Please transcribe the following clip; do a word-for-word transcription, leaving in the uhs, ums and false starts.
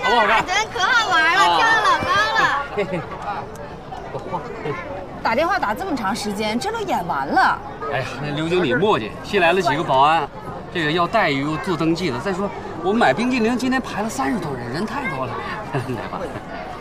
好不好看？ 真可好玩了，跳了老高了。 嘿嘿，我晃。 打电话打这么长时间，这都演完了。 哎呀，那刘经理磨叽，新来了几个保安，这个要待遇又做登记的。再说我们买冰激凌，今天排了三十多人，人太多了。来吧。